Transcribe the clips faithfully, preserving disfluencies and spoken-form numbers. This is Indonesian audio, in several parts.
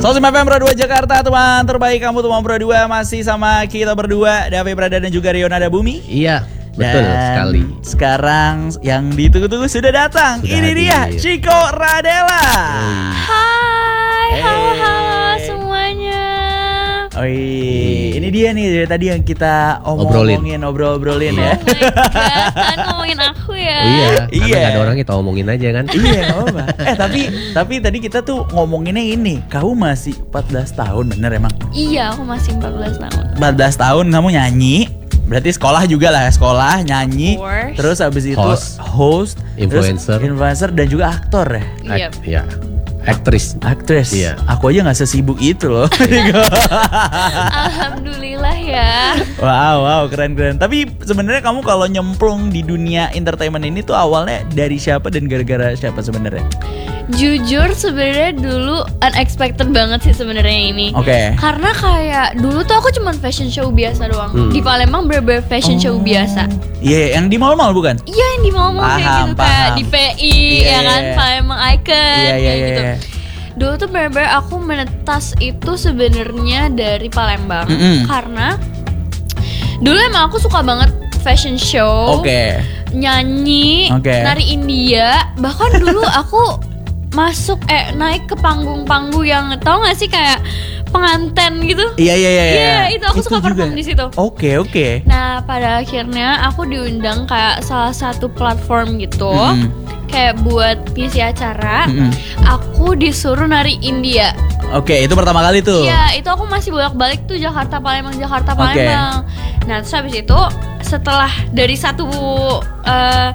seratus lima F M Pro dua Jakarta, teman terbaik kamu teman Pro dua. Masih sama kita berdua, Davi Prada dan juga Rionada Bumi. Iya, betul dan sekali. Sekarang yang ditunggu-tunggu sudah datang. Sudah Ini hadir. dia Chico Radela. Hai, Hey. halo-halo semuanya. Oi, ini dia nih dari tadi yang kita omongin, obrol-obrolin ya. Oh my god, kan ngomongin aku ya. Iya, Iya. karena gak ada orang kita omongin aja kan. Iya, nggak apa-apa. Eh tapi tapi tadi kita tuh ngomonginnya ini. Kamu masih empat belas tahun, bener emang? Iya, aku masih empat belas tahun. empat belas tahun kamu nyanyi. Berarti sekolah juga lah, sekolah nyanyi. Of course. Terus habis itu Host. host, Influencer. terus influencer dan juga aktor ya. Iya. Ak- Iya. Aktris. Aktris. Iya. Aku aja nggak sesibuk itu loh. Alhamdulillah ya. Wow, wow, keren-keren. Tapi sebenarnya kamu kalau nyemplung di dunia entertainment ini tuh awalnya dari siapa dan gara-gara siapa sebenarnya? Jujur sebenarnya dulu unexpected banget sih sebenarnya ini. Oke. Karena kayak dulu tuh aku cuman fashion show biasa doang. Hmm. Di Palembang bener-bener fashion show biasa. Iya, yang di mall-mall bukan? Iya, yang di mall-mall kayak Paham, gitu kayak paham. di P I Iya, ya kan, iya. Palembang Icon Iya, iya, kayak iya, gitu. iya. Dulu tuh bener-bener aku menetas itu sebenarnya dari Palembang. Mm-mm. Karena dulu emang aku suka banget fashion show, Oke. nyanyi, Oke. nari India. Bahkan dulu aku masuk eh naik ke panggung-panggung yang tau gak sih kayak penganten gitu. Iya, iya, iya. Iya, itu aku suka juga. perform di situ. Oke, oke. Nah, pada akhirnya aku diundang kayak salah satu platform gitu. Mm-mm. Kayak buat ngisi acara. Mm-mm. Aku disuruh nari India. Oke, itu pertama kali tuh. Iya, itu aku masih bolak-balik tuh Jakarta Palembang Jakarta Oke. Palembang. Nah, terus habis itu setelah dari satu uh,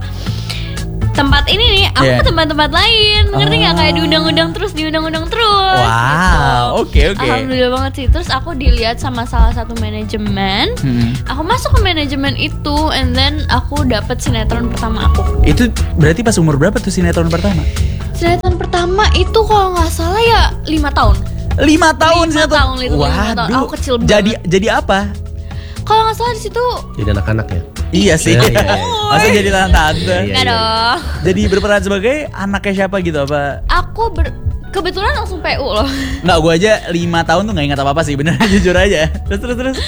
tempat ini nih, aku Yeah. ke tempat-tempat lain. Ngerti nggak? Oh. Kayak diundang-undang terus, diundang-undang terus. Wow, gitu. oke, oke. Alhamdulillah banget sih. Terus aku dilihat sama salah satu manajemen. Hmm. Aku masuk ke manajemen itu, and then aku dapat sinetron pertama aku. Itu berarti pas umur berapa tuh sinetron pertama? Sinetron pertama itu kalau nggak salah ya lima tahun. Lima tahun Lima sinetron. tahun, itu lima tahun. Waduh, Aku kecil banget. Jadi jadi apa? Kalau nggak salah di situ Jadi anak-anak ya. Iya sih. Iya, iya, iya. Masa jadi tante? Iya, nggak iya. dong. Jadi berperan sebagai anaknya siapa gitu apa? Aku ber kebetulan langsung P U loh. Nggak, gue aja lima tahun tuh nggak ingat apa-apa sih, bener jujur aja. Terus terus terus.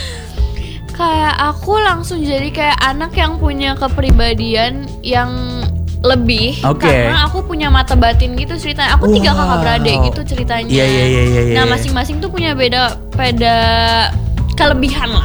Kayak aku langsung jadi kayak anak yang punya kepribadian yang lebih. Oke. Karena aku punya mata batin gitu ceritanya. Aku tiga Wow. kakak beradik gitu ceritanya. Iya, iya, iya, iya, Nah iya. masing-masing tuh punya beda beda kelebihan lah.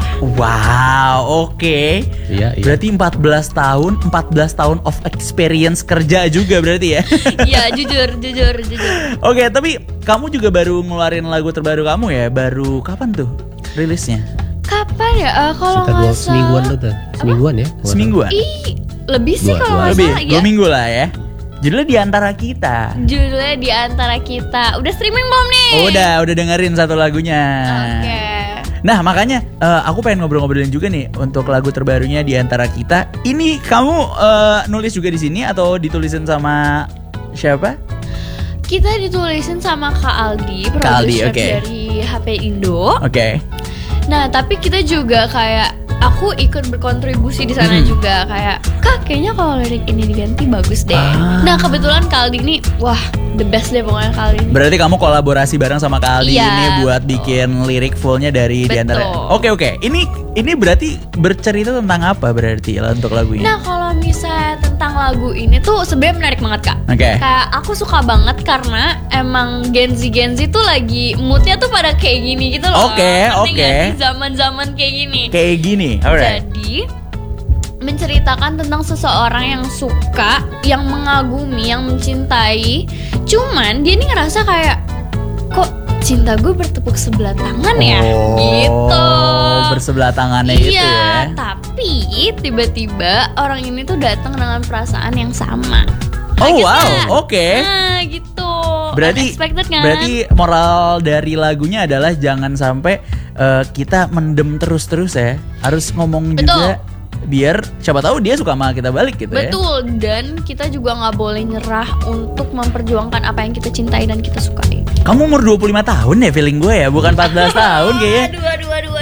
Wow, oke. Iya, iya. Berarti empat belas tahun, empat belas tahun of experience kerja juga berarti ya. Iya jujur jujur jujur. Oke, tapi kamu juga baru ngeluarin lagu terbaru kamu ya? Baru kapan tuh rilisnya? Kapan ya? Eh, kalau Sekitar dua nggak semingguan salah. tuh tuh. Semingguan ya. Semingguan? Ih lebih sih Dua- kalau dua- nggak Lebih, salah dua ya. minggu lah ya. Judulnya Di Antara Kita. Judulnya Di Antara Kita. Udah streaming belum nih? Oh, udah, udah dengerin satu lagunya. Oke. Nah, makanya eh, aku pengen ngobrol-ngobrolin juga nih untuk lagu terbarunya Di Antara Kita. Ini kamu eh, nulis juga di sini atau ditulisin sama siapa? Kita ditulisin sama Kak Aldi, Kak Aldi, produser oke. dari H P Indo. Oke. Nah, tapi kita juga kayak aku ikut berkontribusi di sana Hmm. juga kayak Kak, kayaknya kalau lirik ini diganti bagus deh. Ah. Nah, kebetulan Kak Aldi ini wah, the best deh pokoknya Kak Aldi ini. Berarti kamu kolaborasi bareng sama Kak Aldi Iya, ini buat betul. bikin lirik fullnya dari Di Betul. Antara. Oke, oke. Ini ini berarti bercerita tentang apa berarti lah untuk lagu ini? Nah, kalau misalnya tentang lagu ini tuh sebenarnya menarik banget Kak. Oke. Kayak aku suka banget karena emang Gen Z Gen Z tuh lagi moodnya tuh pada kayak gini gitu loh. Oke, Ngerti oke. nggak sih zaman-zaman kayak gini. Kayak gini. Alright. Jadi menceritakan tentang seseorang yang suka, yang mengagumi, yang mencintai. Cuman dia nih ngerasa kayak kok cinta gue bertepuk sebelah tangan ya, Oh, gitu. bersebelah tangannya Iya, itu ya. tapi tiba-tiba orang ini tuh datang dengan perasaan yang sama. Oh, Kaget wow, nggak? oke. Nah, gitu. Berarti Unexpected kan? berarti moral dari lagunya adalah jangan sampai eh, kita mendem terus-terus ya. Harus ngomong Betul. juga biar siapa tahu dia suka sama kita balik gitu ya. Betul, dan kita juga nggak boleh nyerah untuk memperjuangkan apa yang kita cintai dan kita sukai. Kamu umur dua puluh lima tahun ya feeling gue ya, bukan empat belas tahun kayaknya. Aduh, aduh, aduh,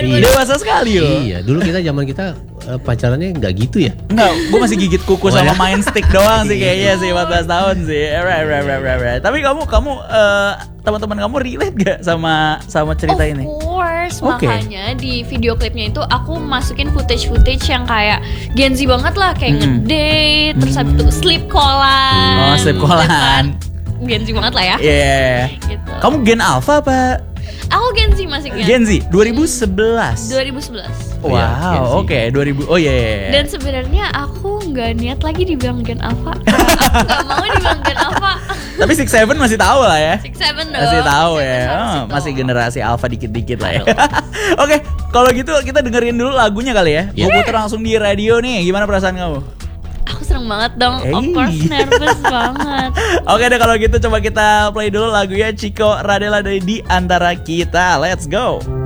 zaman Iya. Dewasa sekali loh. Iya, dulu kita zaman kita eh, pacarannya nggak gitu ya. Enggak, gue masih gigit kuku Oh, sama ya? main stick doang sih kayaknya sih empat belas tahun sih. Right, right, right, right, right. Tapi kamu kamu eh, teman-teman kamu relate gak sama sama cerita of ini? course, Oke. makanya di video klipnya itu aku masukin footage-footage yang kayak Gen Z banget lah, kayak Mm-mm. ngedate, terus habis itu sleep callan. Oh, sleep callan. Gitu kan. Gen Z banget lah ya. Iya. Gitu. Kamu Gen Alpha apa Aku Gen Z masuknya. Gen Z? dua ribu sebelas. dua ribu sebelas. Oh, iya, Gen Z. Wow, oke, dua ribu. Oh iya. iya, iya. Dan sebenarnya aku nggak niat lagi dibilang Gen Alpha. Karena aku nggak mau dibilang Gen Alpha. Tapi Six Seven masih tahu lah ya. Six Seven dong. Masih tahu Six ya. Seven harus Oh, itu. masih generasi Alpha dikit-dikit lah ya. Oke, kalau gitu kita dengerin dulu lagunya kali ya. Gue Yeah. puter langsung di radio nih. Gimana perasaan kamu? Aku seneng banget dong. Of Hey. course nervous banget. Oke deh kalau gitu coba kita play dulu lagunya Chico Radela dari Di Antara Kita. Let's go.